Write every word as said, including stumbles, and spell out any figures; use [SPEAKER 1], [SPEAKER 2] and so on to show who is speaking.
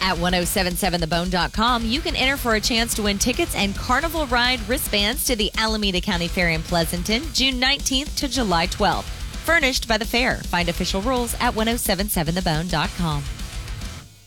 [SPEAKER 1] At ten seventy-seven the bone dot com, you can enter for a chance to win tickets and Carnival Ride wristbands to the Alameda County Fair in Pleasanton, June nineteenth to July twelfth. Furnished by the fair. Find official rules at ten seventy-seven the bone dot com.